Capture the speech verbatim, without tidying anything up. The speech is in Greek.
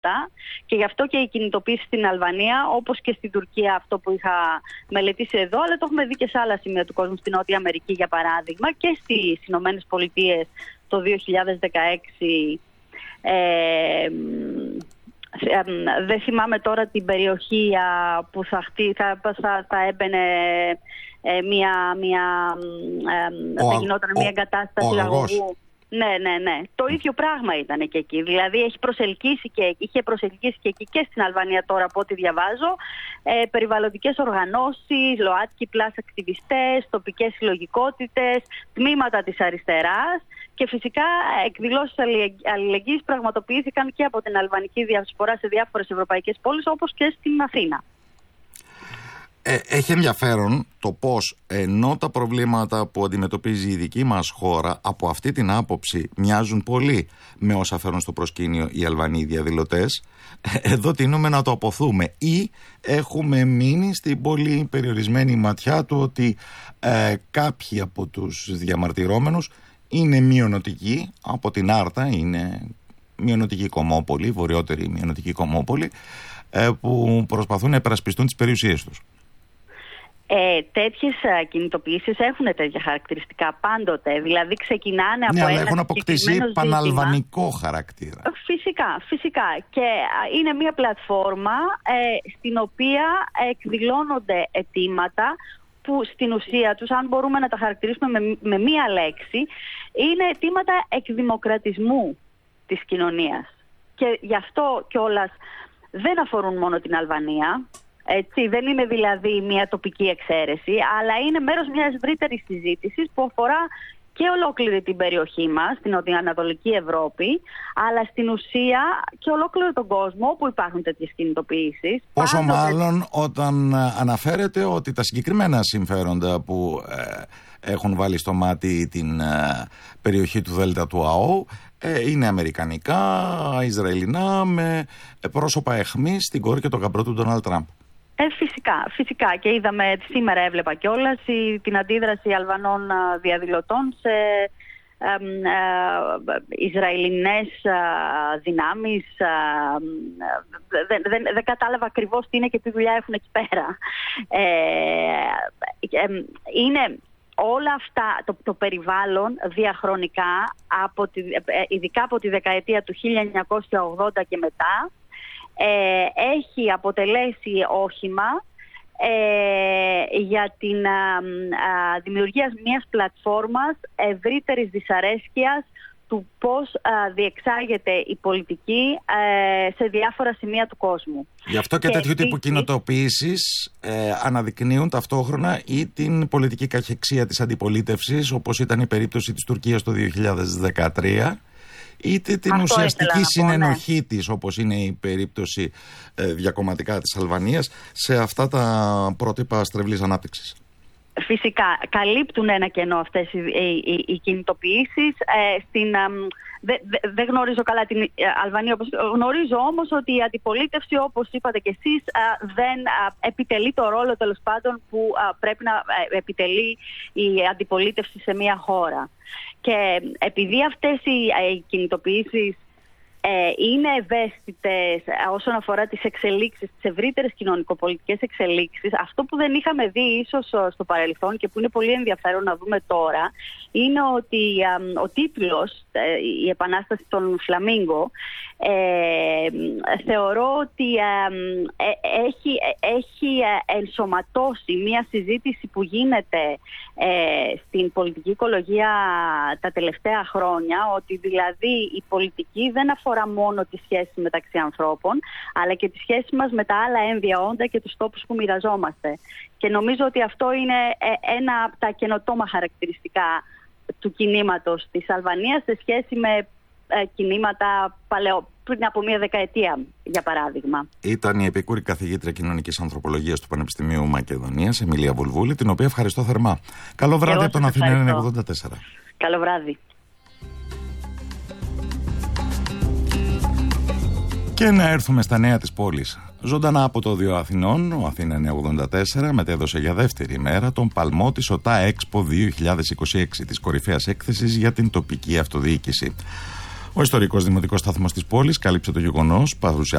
αυτά. Και γι' αυτό και η κινητοποίηση στην Αλβανία, όπως και στην Τουρκία, αυτό που είχα μελετήσει εδώ, αλλά το έχουμε δει και σε άλλα σημεία του κόσμου, στην Νότια Αμερική για παράδειγμα, και στις Ηνωμένες Πολιτείες το δύο χιλιάδες δεκαέξι. Ε, δεν θυμάμαι τώρα την περιοχή που θα, χτί, θα, θα, θα έμπαινε ε, μια, μια, ε, θα γινόταν μια εγκατάσταση αγωγού. Ναι, ναι, ναι. Το ίδιο πράγμα ήταν και εκεί. Δηλαδή έχει προσελκύσει και, είχε προσελκύσει και εκεί και στην Αλβανία τώρα από ό,τι διαβάζω ε, περιβαλλοντικές οργανώσεις, ΛΟΑΤΚΙ πλας ακτιβιστές, τοπικές συλλογικότητες, τμήματα της αριστεράς και φυσικά εκδηλώσεις αλληλεγγύης πραγματοποιήθηκαν και από την αλβανική διασπορά σε διάφορες ευρωπαϊκές πόλεις όπως και στην Αθήνα. Ε, έχει ενδιαφέρον το πώς ενώ τα προβλήματα που αντιμετωπίζει η δική μας χώρα από αυτή την άποψη μοιάζουν πολύ με όσα φέρουν στο προσκήνιο οι Αλβανοί διαδηλωτές, εδώ τείνουμε να το αποθούμε ή έχουμε μείνει στην πολύ περιορισμένη ματιά του ότι ε, κάποιοι από τους διαμαρτυρόμενους είναι μειονοτικοί, από την Άρτα είναι μειονοτική κομμόπολη, βορειότερη μειονοτική κομμόπολη, ε, που προσπαθούν να υπερασπιστούν τις περιουσίες τους. Ε, τέτοιες κινητοποιήσεις έχουν τέτοια χαρακτηριστικά πάντοτε. Δηλαδή ξεκινάνε από ναι, ένα αλλά έχουν αποκτήσει παναλβανικό χαρακτήρα. Φυσικά, φυσικά. Και είναι μια πλατφόρμα ε, στην οποία εκδηλώνονται αιτήματα που στην ουσία τους, αν μπορούμε να τα χαρακτηρίσουμε με, με μία λέξη, είναι αιτήματα εκδημοκρατισμού της κοινωνίας. Και γι' αυτό κιόλας δεν αφορούν μόνο την Αλβανία. Έτσι, δεν είναι δηλαδή μια τοπική εξαίρεση, αλλά είναι μέρος μιας ευρύτερης συζήτησης που αφορά και ολόκληρη την περιοχή μας, την Νοτιοανατολική Ευρώπη, αλλά στην ουσία και ολόκληρο τον κόσμο που υπάρχουν τέτοιες κινητοποιήσεις. Πόσο Πάντοτε... μάλλον όταν αναφέρεται ότι τα συγκεκριμένα συμφέροντα που ε, έχουν βάλει στο μάτι την ε, περιοχή του Δέλτα του ΑΟ ε, είναι αμερικανικά, ισραηλινά, με πρόσωπα αιχμής στην κόρη και τον γαμπρό του Ντόναλντ Τραμπ. Ε, φυσικά, φυσικά. Και είδαμε, σήμερα έβλεπα κιόλας την αντίδραση Αλβανών διαδηλωτών σε ε, ε, Ισραηλινές ε, δυνάμεις. Ε, δεν, δεν, δεν κατάλαβα ακριβώς τι είναι και τι δουλειά έχουν εκεί πέρα. Ε, ε, είναι όλα αυτά, το, το περιβάλλον διαχρονικά, από τη, ειδικά από τη δεκαετία του χίλια εννιακόσια ογδόντα και μετά, Ε, έχει αποτελέσει όχημα ε, για την α, α, δημιουργία μιας πλατφόρμας ευρύτερης δυσαρέσκειας του πώς α, διεξάγεται η πολιτική ε, σε διάφορα σημεία του κόσμου. Γι' αυτό και, και τέτοιου τύπου κοινοτοποιήσεις ε, αναδεικνύουν ταυτόχρονα ή την πολιτική καχεξία της αντιπολίτευσης, όπως ήταν η περίπτωση της Τουρκίας το δύο χιλιάδες δεκατρία, είτε την Αυτό ουσιαστική συνενοχή ναι. της, όπως είναι η περίπτωση ε, διακομματικά της Αλβανίας, σε αυτά τα πρότυπα στρεβλής ανάπτυξης. Φυσικά, καλύπτουν ένα κενό αυτές οι, οι, οι, οι κινητοποιήσεις. Ε, στην, ε, δεν δε, δε γνωρίζω καλά την Αλβανία, όπως γνωρίζω όμως ότι η αντιπολίτευση, όπως είπατε και εσείς, ε, δεν ε, επιτελεί το ρόλο τέλος πάντων που ε, πρέπει να ε, επιτελεί η αντιπολίτευση σε μια χώρα. Και επειδή αυτές οι, οι κινητοποιήσεις ε, είναι ευαίσθητες όσον αφορά τις εξελίξεις, τις ευρύτερες κοινωνικοπολιτικές εξελίξεις, αυτό που δεν είχαμε δει ίσως στο παρελθόν και που είναι πολύ ενδιαφέρον να δούμε τώρα, είναι ότι α, ο τίτλος, ε, η Επανάσταση των Φλαμίγκο, ε, θεωρώ ότι ε, ε, έχει, έχει ενσωματώσει μια συζήτηση που γίνεται ε, στην πολιτική οικολογία τα τελευταία χρόνια, ότι δηλαδή η πολιτική δεν αφορά μόνο τις σχέσεις μεταξύ ανθρώπων, αλλά και τις σχέσεις μας με τα άλλα έμβια όντα και τους τόπους που μοιραζόμαστε. Και νομίζω ότι αυτό είναι ένα από τα καινοτόμα χαρακτηριστικά του κινήματος της Αλβανίας σε σχέση με ε, κινήματα παλαιό, πριν από μία δεκαετία, για παράδειγμα. Ήταν η επικούρη καθηγήτρια κοινωνικής ανθρωπολογίας του Πανεπιστημίου Μακεδονίας, Εμιλία Βουλβούλη, την οποία ευχαριστώ θερμά. Καλό βράδυ από τον Αθήνα εννιακόσια ογδόντα τέσσερα. Καλό βράδυ. Και να έρθουμε στα νέα της πόλης. Ζωντανά από το Διο Αθηνών, ο Αθήνα εννιακόσια ογδόντα τέσσερα μετέδωσε για δεύτερη μέρα τον παλμό της ΟΤΑ Expo δύο χιλιάδες είκοσι έξι, της κορυφαίας έκθεσης για την τοπική αυτοδιοίκηση. Ο ιστορικός δημοτικός σταθμός της πόλης κάλυψε το γεγονός, παρουσιάζοντας